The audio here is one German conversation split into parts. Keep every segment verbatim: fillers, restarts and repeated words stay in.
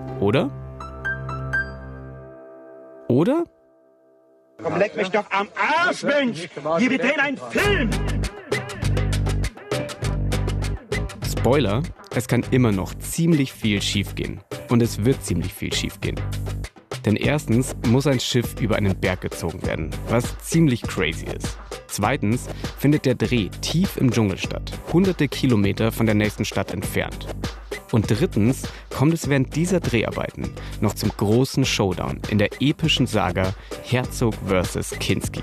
Oder? Oder? Komm, leck mich doch am Arsch, Mensch! Hier, wir drehen einen Film! Spoiler, es kann immer noch ziemlich viel schiefgehen. Und es wird ziemlich viel schiefgehen. Denn erstens muss ein Schiff über einen Berg gezogen werden, was ziemlich crazy ist. Zweitens findet der Dreh tief im Dschungel statt, hunderte Kilometer von der nächsten Stadt entfernt. Und drittens kommt es während dieser Dreharbeiten noch zum großen Showdown in der epischen Saga Herzog versus. Kinski.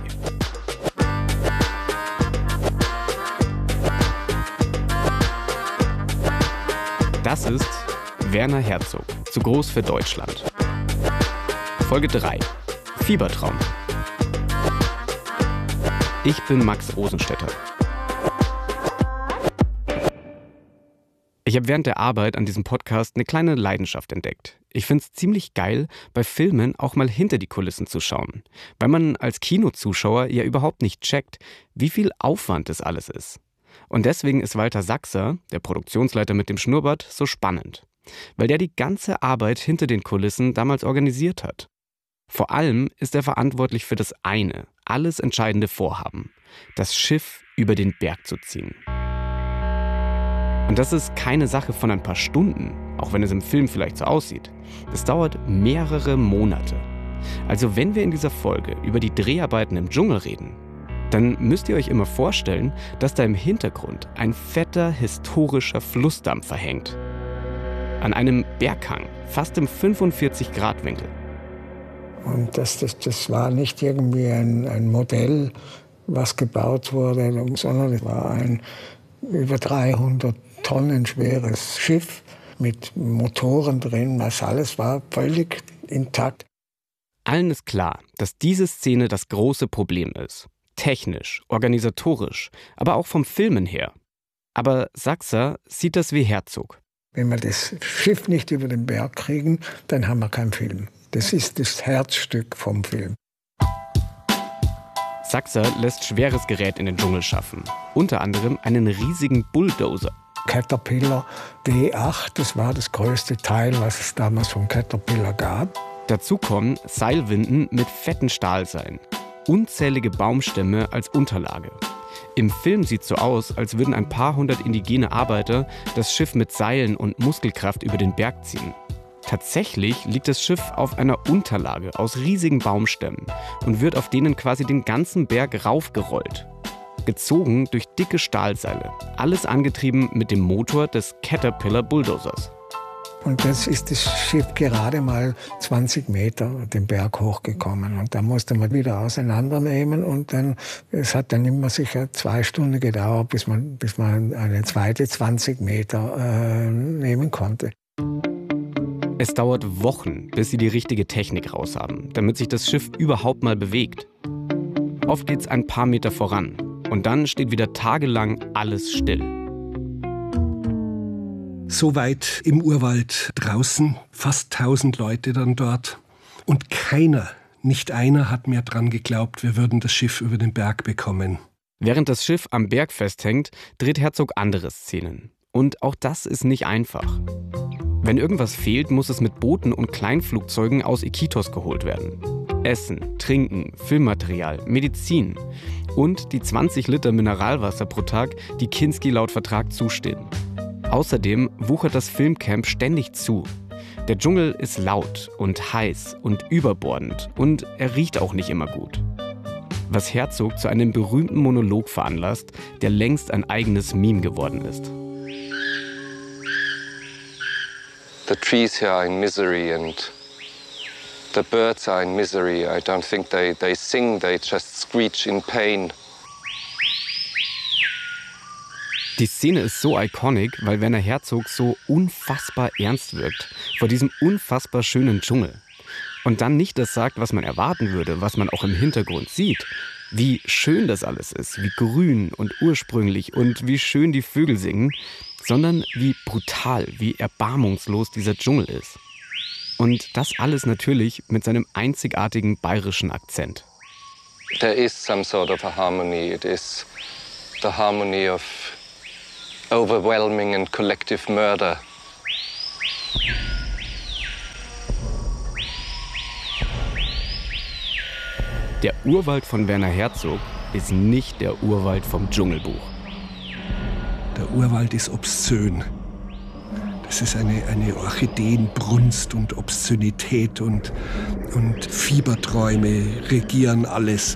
Das ist Werner Herzog, zu groß für Deutschland. Folge drei. Fiebertraum. Ich bin Max Rosenstetter. Ich habe während der Arbeit an diesem Podcast eine kleine Leidenschaft entdeckt. Ich finde es ziemlich geil, bei Filmen auch mal hinter die Kulissen zu schauen, weil man als Kinozuschauer ja überhaupt nicht checkt, wie viel Aufwand das alles ist. Und deswegen ist Walter Sachser, der Produktionsleiter mit dem Schnurrbart, so spannend. Weil der die ganze Arbeit hinter den Kulissen damals organisiert hat. Vor allem ist er verantwortlich für das eine, alles entscheidende Vorhaben, das Schiff über den Berg zu ziehen. Und das ist keine Sache von ein paar Stunden, auch wenn es im Film vielleicht so aussieht. Das dauert mehrere Monate. Also wenn wir in dieser Folge über die Dreharbeiten im Dschungel reden, dann müsst ihr euch immer vorstellen, dass da im Hintergrund ein fetter historischer Flussdampfer hängt. An einem Berghang, fast im fünfundvierzig Grad Winkel. Und das, das, das war nicht irgendwie ein, ein Modell, was gebaut wurde, sondern es war ein über dreihundert Tonnen schweres Schiff mit Motoren drin. Das alles war völlig intakt. Allen ist klar, dass diese Szene das große Problem ist. Technisch, organisatorisch, aber auch vom Filmen her. Aber Sachser sieht das wie Herzog. Wenn wir das Schiff nicht über den Berg kriegen, dann haben wir keinen Film. Das ist das Herzstück vom Film. Sachser lässt schweres Gerät in den Dschungel schaffen. Unter anderem einen riesigen Bulldozer. Caterpillar W acht, das war das größte Teil, was es damals von Caterpillar gab. Dazu kommen Seilwinden mit fetten Stahlseilen. Unzählige Baumstämme als Unterlage. Im Film sieht es so aus, als würden ein paar hundert indigene Arbeiter das Schiff mit Seilen und Muskelkraft über den Berg ziehen. Tatsächlich liegt das Schiff auf einer Unterlage aus riesigen Baumstämmen und wird auf denen quasi den ganzen Berg raufgerollt. Gezogen durch dicke Stahlseile, alles angetrieben mit dem Motor des Caterpillar Bulldozers. Und das ist das Schiff gerade mal zwanzig Meter den Berg hochgekommen. Und da musste man wieder auseinandernehmen. Und dann, es hat dann immer sicher zwei Stunden gedauert, bis man, bis man eine zweite zwanzig Meter äh, nehmen konnte. Es dauert Wochen, bis sie die richtige Technik raus haben, damit sich das Schiff überhaupt mal bewegt. Oft geht's ein paar Meter voran. Und dann steht wieder tagelang alles still. So weit im Urwald draußen, fast tausend Leute dann dort. Und keiner, nicht einer hat mehr dran geglaubt, wir würden das Schiff über den Berg bekommen. Während das Schiff am Berg festhängt, dreht Herzog andere Szenen. Und auch das ist nicht einfach. Wenn irgendwas fehlt, muss es mit Booten und Kleinflugzeugen aus Iquitos geholt werden. Essen, Trinken, Filmmaterial, Medizin und die zwanzig Liter Mineralwasser pro Tag, die Kinski laut Vertrag zustehen. Außerdem wuchert das Filmcamp ständig zu. Der Dschungel ist laut und heiß und überbordend und er riecht auch nicht immer gut. Was Herzog zu einem berühmten Monolog veranlasst, der längst ein eigenes Meme geworden ist. The trees here are in misery and the birds are in misery. I don't think they, they sing, they just screech in pain. Die Szene ist so iconic, weil Werner Herzog so unfassbar ernst wirkt vor diesem unfassbar schönen Dschungel. Und dann nicht das sagt, was man erwarten würde, was man auch im Hintergrund sieht. Wie schön das alles ist, wie grün und ursprünglich und wie schön die Vögel singen, sondern wie brutal, wie erbarmungslos dieser Dschungel ist. Und das alles natürlich mit seinem einzigartigen bayerischen Akzent. There is some sort of a harmony. It is the harmony of overwhelming and collective murder. Der Urwald von Werner Herzog ist nicht der Urwald vom Dschungelbuch. Der Urwald ist obszön. Das ist eine, eine Orchideenbrunst und Obszönität und, und Fieberträume regieren alles.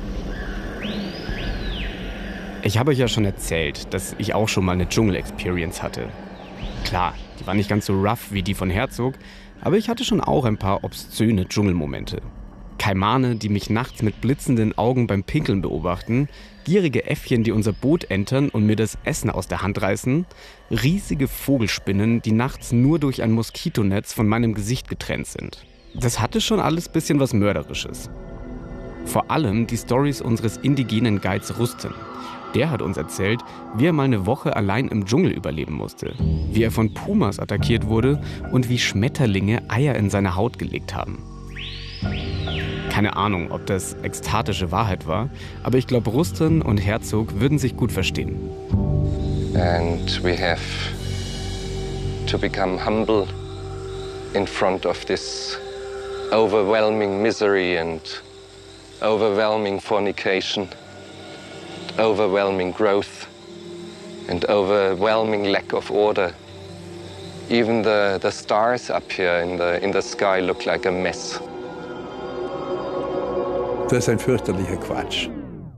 Ich habe euch ja schon erzählt, dass ich auch schon mal eine Dschungel-Experience hatte. Klar, die war nicht ganz so rough wie die von Herzog, aber ich hatte schon auch ein paar obszöne Dschungelmomente. Kaimane, die mich nachts mit blitzenden Augen beim Pinkeln beobachten, gierige Äffchen, die unser Boot entern und mir das Essen aus der Hand reißen, riesige Vogelspinnen, die nachts nur durch ein Moskitonetz von meinem Gesicht getrennt sind. Das hatte schon alles bisschen was Mörderisches. Vor allem die Storys unseres indigenen Guides Rustem. Der hat uns erzählt, wie er mal eine Woche allein im Dschungel überleben musste, wie er von Pumas attackiert wurde und wie Schmetterlinge Eier in seine Haut gelegt haben. Keine Ahnung, ob das ekstatische Wahrheit war, aber ich glaube, Rustem und Herzog würden sich gut verstehen. And we have to become humble in front of this overwhelming misery and overwhelming fornication, overwhelming growth and overwhelming lack of order. Even the, the stars up here in the, in the sky look like a mess. Das ist ein fürchterlicher Quatsch.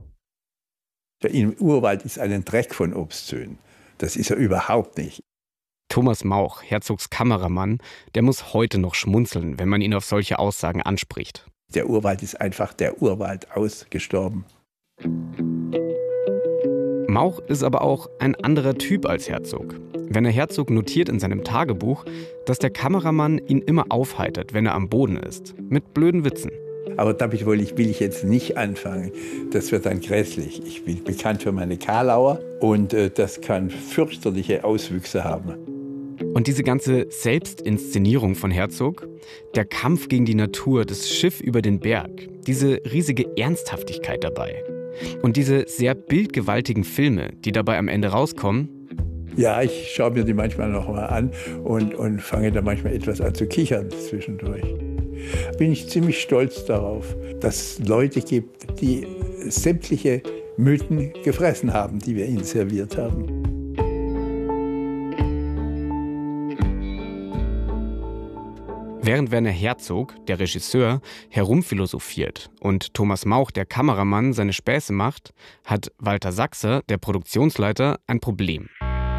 Im Urwald ist ein Dreck von obszön. Das ist er überhaupt nicht. Thomas Mauch, Herzogs Kameramann, der muss heute noch schmunzeln, wenn man ihn auf solche Aussagen anspricht. Der Urwald ist einfach der Urwald ausgestorben. Mauch ist aber auch ein anderer Typ als Herzog. Werner Herzog notiert in seinem Tagebuch, dass der Kameramann ihn immer aufheitert, wenn er am Boden ist, mit blöden Witzen. Aber damit will ich, will ich jetzt nicht anfangen. Das wird dann grässlich. Ich bin bekannt für meine Karlauer und äh, das kann fürchterliche Auswüchse haben. Und diese ganze Selbstinszenierung von Herzog, der Kampf gegen die Natur, das Schiff über den Berg, diese riesige Ernsthaftigkeit dabei und diese sehr bildgewaltigen Filme, die dabei am Ende rauskommen. Ja, ich schaue mir die manchmal noch mal an und, und fange da manchmal etwas an zu kichern zwischendurch. Bin ich ziemlich stolz darauf, dass es Leute gibt, die sämtliche Mythen gefressen haben, die wir ihnen serviert haben. Während Werner Herzog, der Regisseur, herumphilosophiert und Thomas Mauch, der Kameramann, seine Späße macht, hat Walter Saxer, der Produktionsleiter, ein Problem.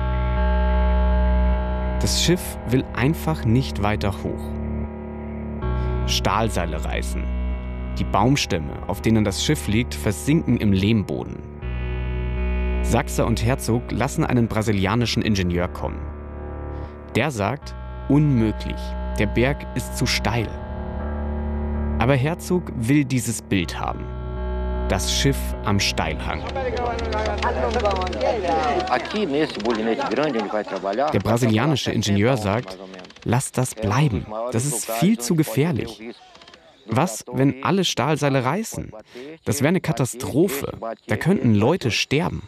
Das Schiff will einfach nicht weiter hoch. Stahlseile reißen. Die Baumstämme, auf denen das Schiff liegt, versinken im Lehmboden. Saxer und Herzog lassen einen brasilianischen Ingenieur kommen. Der sagt, unmöglich, der Berg ist zu steil. Aber Herzog will dieses Bild haben. Das Schiff am Steilhang. Der brasilianische Ingenieur sagt, lasst das bleiben, das ist viel zu gefährlich. Was, wenn alle Stahlseile reißen? Das wäre eine Katastrophe, da könnten Leute sterben.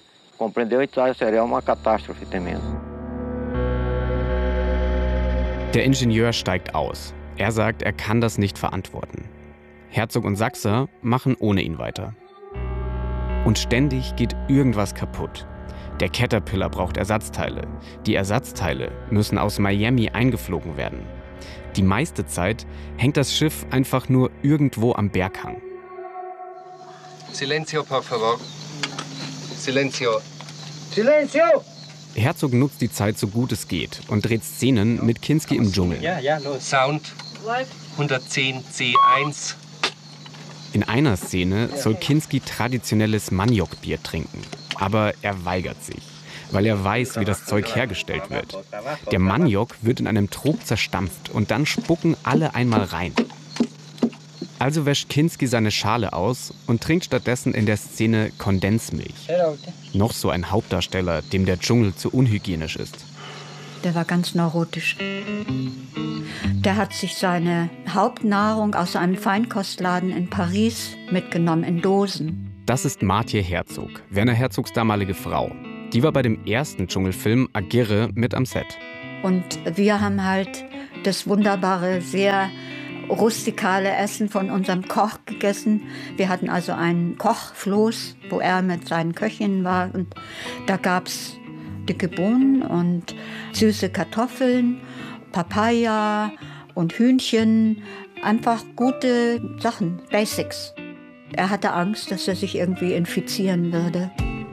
Der Ingenieur steigt aus. Er sagt, er kann das nicht verantworten. Herzog und Saxer machen ohne ihn weiter. Und ständig geht irgendwas kaputt. Der Caterpillar braucht Ersatzteile. Die Ersatzteile müssen aus Miami eingeflogen werden. Die meiste Zeit hängt das Schiff einfach nur irgendwo am Berghang. Silencio, por favor. Silencio. Silencio! Herzog nutzt die Zeit so gut es geht und dreht Szenen mit Kinski im Dschungel. Ja, ja, los. Sound hundertzehn C eins. In einer Szene soll Kinski traditionelles Maniokbier trinken. Aber er weigert sich, weil er weiß, wie das Zeug hergestellt wird. Der Maniok wird in einem Trog zerstampft und dann spucken alle einmal rein. Also wäscht Kinski seine Schale aus und trinkt stattdessen in der Szene Kondensmilch. Noch so ein Hauptdarsteller, dem der Dschungel zu unhygienisch ist. Der war ganz neurotisch. Der hat sich seine Hauptnahrung aus einem Feinkostladen in Paris mitgenommen, in Dosen. Das ist Martje Herzog, Werner Herzogs damalige Frau. Die war bei dem ersten Dschungelfilm Aguirre mit am Set. Und wir haben halt das wunderbare, sehr rustikale Essen von unserem Koch gegessen. Wir hatten also einen Kochfloß, wo er mit seinen Köchinnen war. Und da gab es dicke Bohnen und süße Kartoffeln, Papaya und Hühnchen. Einfach gute Sachen, Basics. Er hatte Angst, dass er sich irgendwie infizieren würde.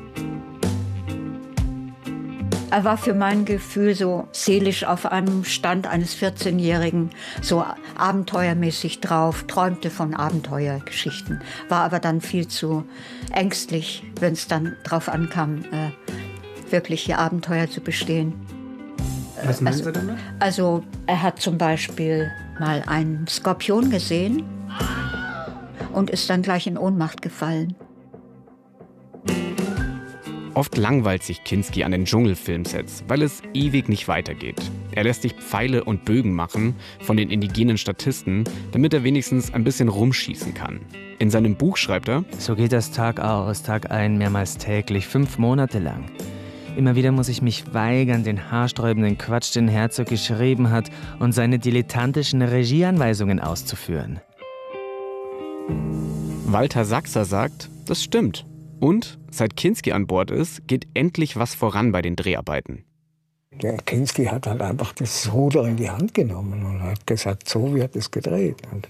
Er war für mein Gefühl so seelisch auf einem Stand eines vierzehnjährigen, so abenteuermäßig drauf, träumte von Abenteuergeschichten, war aber dann viel zu ängstlich, wenn es dann drauf ankam, äh, wirkliche Abenteuer zu bestehen. Was meinst du damit? Also er hat zum Beispiel mal einen Skorpion gesehen und ist dann gleich in Ohnmacht gefallen. Oft langweilt sich Kinski an den Dschungelfilmsets, weil es ewig nicht weitergeht. Er lässt sich Pfeile und Bögen machen von den indigenen Statisten, damit er wenigstens ein bisschen rumschießen kann. In seinem Buch schreibt er: So geht das Tag aus, Tag ein, mehrmals täglich, fünf Monate lang. Immer wieder muss ich mich weigern, den haarsträubenden Quatsch, den Herzog geschrieben hat, und seine dilettantischen Regieanweisungen auszuführen. Walter Sachser sagt, das stimmt. Und seit Kinski an Bord ist, geht endlich was voran bei den Dreharbeiten. Der Kinski hat halt einfach das Ruder in die Hand genommen und hat gesagt, so wird es gedreht. Und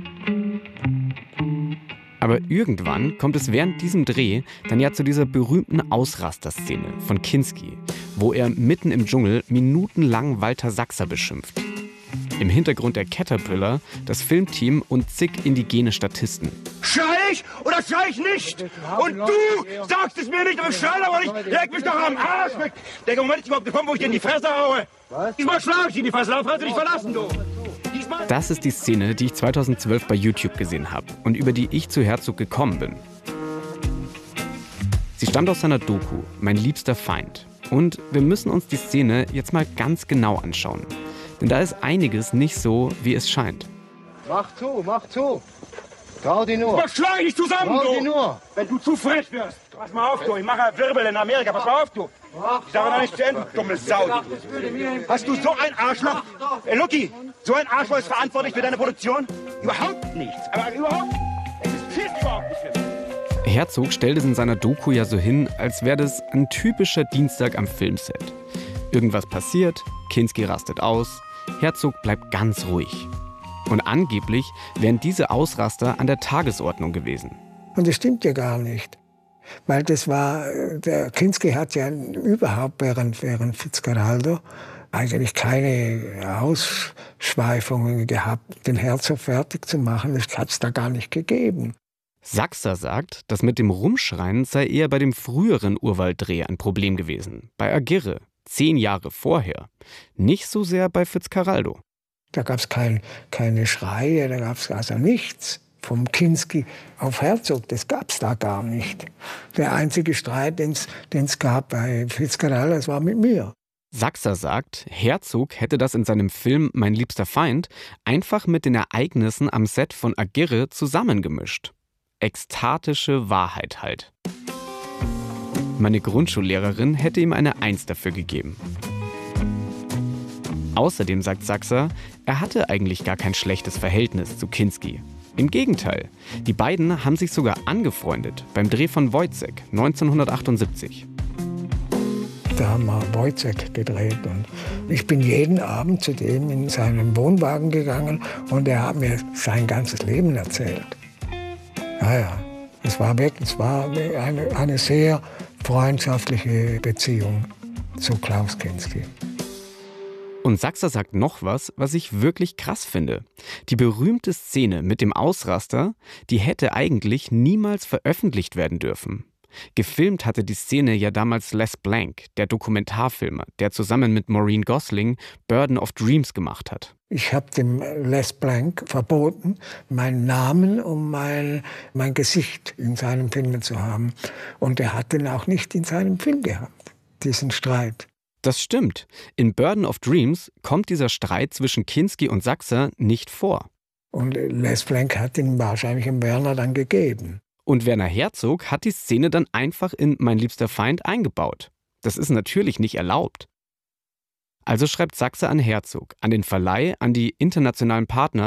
Aber irgendwann kommt es während diesem Dreh dann ja zu dieser berühmten Ausraster-Szene von Kinski, wo er mitten im Dschungel minutenlang Walter Sachser beschimpft. Im Hintergrund der Caterpillar, das Filmteam und zig indigene Statisten. Schrei ich oder schrei ich nicht? Und du sagst es mir nicht, aber ich schrei aber nicht. Leg mich doch am Arsch weg. Der Moment ist überhaupt gekommen, wo ich dir in die Fresse haue. Diesmal schlage ich dir in die Fresse, darauf kannst du dich verlassen, du. Diesmal... Das ist die Szene, die ich zweitausendzwölf bei YouTube gesehen habe und über die ich zu Herzog gekommen bin. Sie stammt aus seiner Doku Mein liebster Feind. Und wir müssen uns die Szene jetzt mal ganz genau anschauen. Denn da ist einiges nicht so, wie es scheint. Mach zu, mach zu. Trau dir nur. Was schlage ich nicht zusammen, Trau dir du? nur. Wenn du zu frech wirst. Pass mal auf, du. Ich mache Wirbel in Amerika. Pass mal auf, du. Ich sage noch nicht zu Ende, dumme Sau. Hast du so ein Arschloch? Äh, Lucky, so ein Arschloch ist verantwortlich für deine Produktion? Überhaupt nichts. Aber überhaupt. Es ist überhaupt nicht für mich. Herzog stellt es in seiner Doku ja so hin, als wäre das ein typischer Dienstag am Filmset. Irgendwas passiert, Kinski rastet aus, Herzog bleibt ganz ruhig. Und angeblich wären diese Ausraster an der Tagesordnung gewesen. Und das stimmt ja gar nicht. Weil das war, der Kinski hat ja überhaupt während, während Fitzcarraldo eigentlich keine Ausschweifungen gehabt, den Herzog fertig zu machen. Das hat es da gar nicht gegeben. Sachser sagt, das mit dem Rumschreien sei eher bei dem früheren Urwalddreh ein Problem gewesen. Bei Aguirre, zehn Jahre vorher. Nicht so sehr bei Fitzcarraldo. Da gab es kein, keine Schreie, da gab es also nichts. Vom Kinski auf Herzog, das gab es da gar nicht. Der einzige Streit, den es gab bei Fitzcarraldo, das war mit mir. Sachser sagt, Herzog hätte das in seinem Film Mein liebster Feind einfach mit den Ereignissen am Set von Aguirre zusammengemischt. Ekstatische Wahrheit halt. Meine Grundschullehrerin hätte ihm eine Eins dafür gegeben. Außerdem sagt Sachser, er hatte eigentlich gar kein schlechtes Verhältnis zu Kinski. Im Gegenteil, die beiden haben sich sogar angefreundet beim Dreh von Wojciech neunzehnhundertachtundsiebzig. Da haben wir Wojciech gedreht und ich bin jeden Abend zu dem in seinen Wohnwagen gegangen und er hat mir sein ganzes Leben erzählt. Ja, ja, es war wirklich, es war eine, eine sehr freundschaftliche Beziehung zu Klaus Kinski. Und Sachser sagt noch was, was ich wirklich krass finde. Die berühmte Szene mit dem Ausraster, die hätte eigentlich niemals veröffentlicht werden dürfen. Gefilmt hatte die Szene ja damals Les Blank, der Dokumentarfilmer, der zusammen mit Maureen Gosling Burden of Dreams gemacht hat. Ich habe dem Les Blank verboten, meinen Namen und mein, mein Gesicht in seinen Filmen zu haben. Und er hat den auch nicht in seinem Film gehabt, diesen Streit. Das stimmt. In Burden of Dreams kommt dieser Streit zwischen Kinski und Sachser nicht vor. Und Les Blank hat ihn wahrscheinlich dem Werner dann gegeben. Und Werner Herzog hat die Szene dann einfach in Mein liebster Feind eingebaut. Das ist natürlich nicht erlaubt. Also schreibt Sachser an Herzog, an den Verleih, an die internationalen Partner,